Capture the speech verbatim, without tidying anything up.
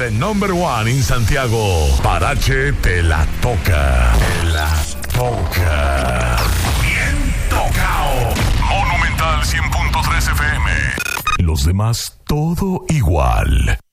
the number one in Santiago. Parache te la toca. Te la toca. Bien tocado. Monumental cien punto tres F M. Los demás todo igual.